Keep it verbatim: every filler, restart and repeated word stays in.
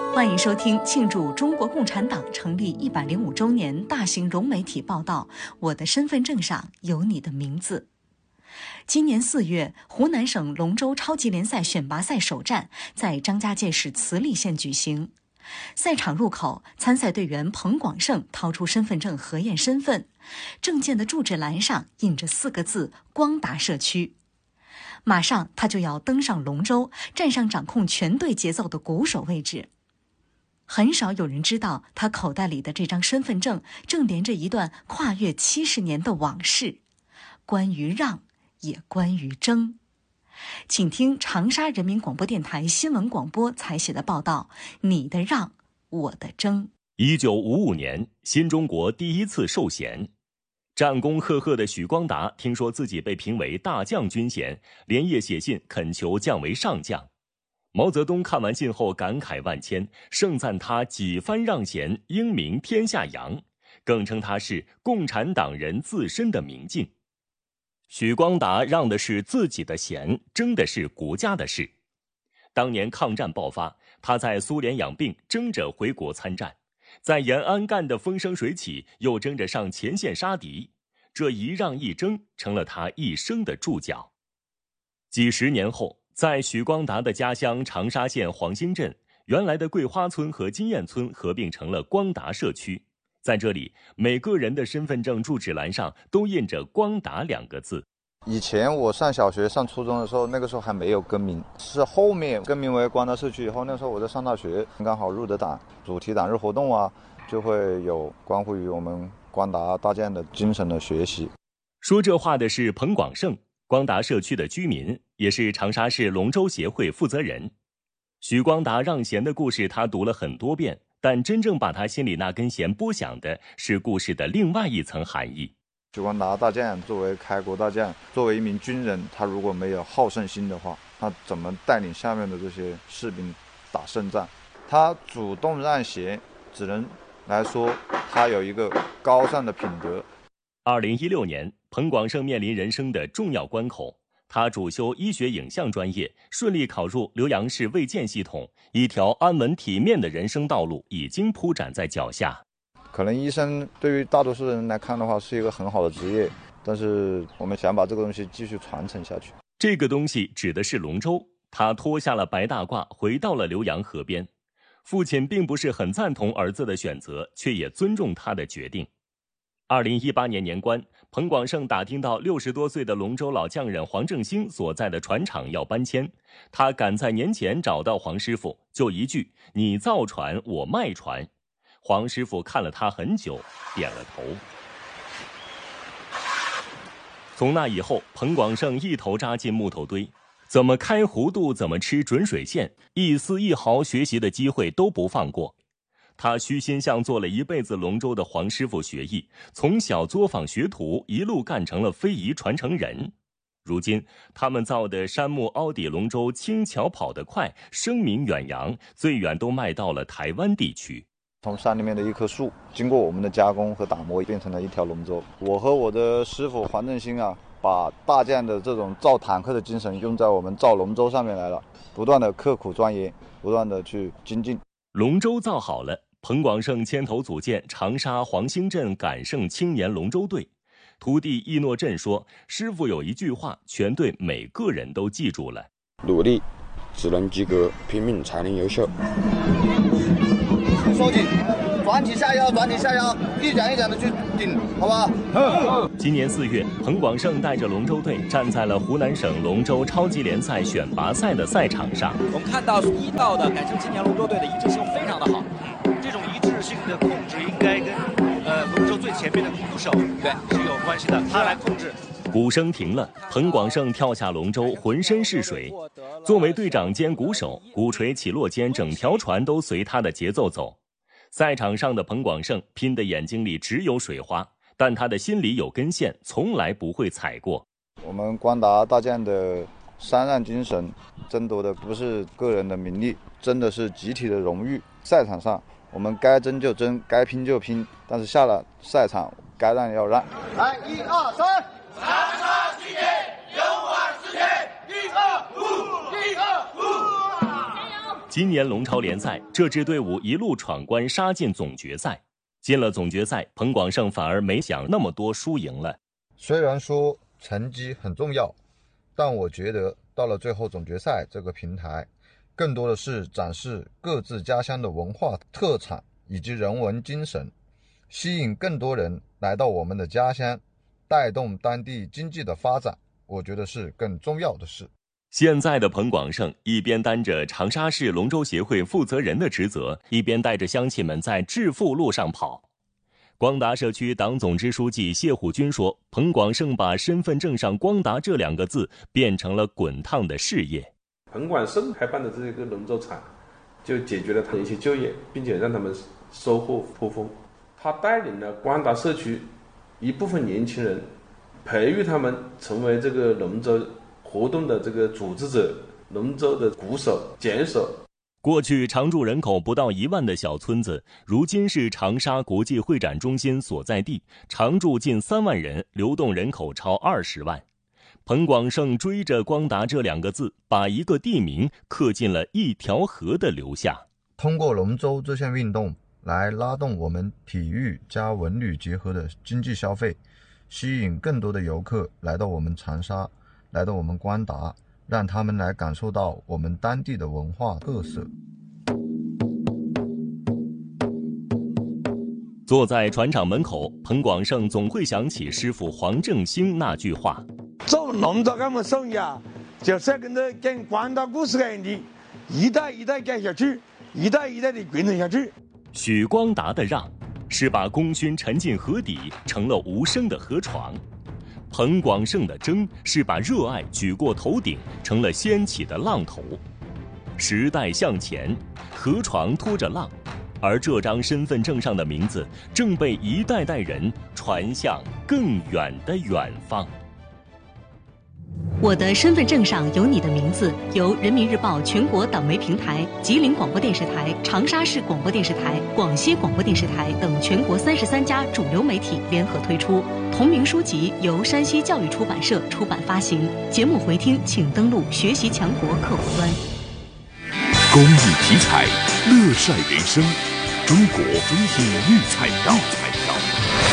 欢迎收听庆祝中国共产党成立一百零五周年大型融媒体报道《我的身份证上有你的名字》。今年四月，湖南省龙舟超级联赛选拔赛首战在张家界市慈利县举行。赛场入口，参赛队员彭广胜掏出身份证核验身份，证件的注释栏上印着四个字“光达社区”。马上他就要登上龙舟，站上掌控全队节奏的鼓手位置。很少有人知道，他口袋里的这张身份证正连着一段跨越七十年的往事，关于让，也关于争。请听长沙人民广播电台新闻广播采写的报道：你的让，我的争。 一九五五年，新中国第一次授衔。战功赫赫的许光达听说自己被评为大将军衔，连夜写信恳求降为上将。毛泽东看完信后感慨万千，盛赞他几番让贤，英名天下扬，更称他是共产党人自身的明镜。许光达让的是自己的贤，争的是国家的事。当年抗战爆发，他在苏联养病，争着回国参战，在延安干得风生水起，又争着上前线杀敌，这一让一争成了他一生的注脚。几十年后，在许光达的家乡长沙县黄兴镇，原来的桂花村和金燕村合并成了光达社区。在这里，每个人的身份证注释栏上都印着光达两个字。 以前我上小学上初中的时候，那个时候还没有更名，是后面更名为光达社区以后，那时候我在上大学，刚好入的党，主题党日活动啊，就会有关乎于我们光达大建的精神的学习。 说这话的是彭广胜，光达社区的居民，也是长沙市龙舟协会负责人。许光达让贤的故事他读了很多遍，但真正把他心里那根弦拨响的是故事的另外一层含义。 许光达大将作为开国大将，作为一名军人，他如果没有好胜心的话，他怎么带领下面的这些士兵打胜仗？他主动让贤，只能来说他有一个高尚的品德。 二零一六年，彭广胜面临人生的重要关口，他主修医学影像专业，顺利考入浏阳市卫健系统，一条安稳体面的人生道路已经铺展在脚下。 可能医生对于大多数人来看的话是一个很好的职业，但是我们想把这个东西继续传承下去。 这个东西指的是龙舟，他脱下了白大褂，回到了浏阳河边。父亲并不是很赞同儿子的选择，却也尊重他的决定。二零一八年年关，彭广胜打听到六十多岁的龙舟老匠人黄正兴所在的船厂要搬迁，他赶在年前找到黄师傅，就一句：“你造船，我卖船。”黄师傅看了他很久，点了头。从那以后，彭广胜一头扎进木头堆，怎么开弧度，怎么吃准水线，一丝一毫学习的机会都不放过。他虚心向做了一辈子龙舟的黄师傅学艺，从小作坊学徒，一路干成了非遗传承人。如今，他们造的杉木凹底龙舟轻巧跑得快，声名远扬，最远都卖到了台湾地区。 从山里面的一棵树，经过我们的加工和打磨，变成了一条龙舟。我和我的师傅黄正兴啊，把大将的这种造坦克的精神用在我们造龙舟上面来了，不断的刻苦钻研，不断的去精进。 龙舟造好了，彭广胜牵头组建长沙黄兴镇感胜青年龙舟队。徒弟易诺振说，师傅有一句话，全队每个人都记住了： 努力只能及格，拼命才能优秀。 收紧，转体下腰，转体下腰，一点一点的去顶，好吧？ 今年四月，彭广胜带着龙舟队站在了湖南省龙舟超级联赛选拔赛的赛场上。 我们看到一道的感胜青年龙舟队的一致性非常的好，这种一致性的控制应该跟呃龙舟最前面的鼓手对是有关系的，他来控制。 鼓声停了，彭广胜跳下龙舟，浑身是水。作为队长兼鼓手，鼓槌起落间，整条船都随他的节奏走。赛场上的彭广胜拼的眼睛里只有水花，但他的心里有根线，从来不会踩过。 我们光达大将的三让精神，争夺的不是个人的名利，争的是集体的荣誉。赛场上我们该争就争，该拼就拼，但是下了赛场该让要让。 来，一二三， 长沙青年勇往直前，一二五，一二五，加油！ 今年龙超联赛，这支队伍一路闯关杀进总决赛。进了总决赛，彭广胜反而没想那么多输赢了。 虽然说成绩很重要，但我觉得到了最后总决赛这个平台，更多的是展示各自家乡的文化特产以及人文精神，吸引更多人来到我们的家乡，带动当地经济的发展，我觉得是更重要的事。 现在的彭广胜一边担着长沙市龙舟协会负责人的职责，一边带着乡亲们在致富路上跑。光达社区党总支书记谢虎军说，彭广胜把身份证上光达这两个字变成了滚烫的事业。 彭广胜开办的这个龙舟厂就解决了他的一些就业，并且让他们收获颇丰。他带领了光达社区一部分年轻人，培育他们成为这个龙舟活动的这个组织者，龙舟的鼓手、桨手。 过去常住人口不到一万的小村子，如今是长沙国际会展中心所在地，常住近三万人，流动人口超二十万。彭广胜追着光达这两个字，把一个地名刻进了一条河的流下。 通过龙舟这项运动来拉动我们体育加文旅结合的经济消费，吸引更多的游客来到我们长沙，来到我们光达，让他们来感受到我们当地的文化特色。 坐在船厂门口，彭广胜总会想起师傅黄正兴那句话： 做龙舟这么生意啊，就是跟着跟光达故事一样的，一代一代干下去，一代一代的传承下去。 许光达的让，是把功勋沉进河底，成了无声的河床；彭广胜的争，是把热爱举过头顶，成了掀起的浪头。时代向前，河床拖着浪，而这张身份证上的名字，正被一代代人传向更远的远方。 我的身份证上有你的名字，由人民日报全国党媒平台、吉林广播电视台、长沙市广播电视台、广西广播电视台等全国三十三家主流媒体联合推出。同名书籍由山西教育出版社出版发行。节目回听请登录学习强国客户端。 公益题材，乐晒人生，中国体育彩票。